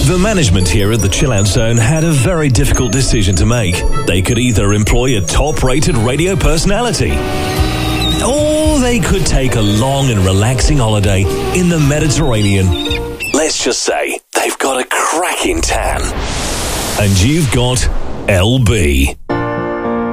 The management here at the Chill Out Zone had a very difficult decision to make. They could either employ a top-rated radio personality, or they could take a long and relaxing holiday in the Mediterranean. Let's just say they've got a cracking tan. And you've got LB.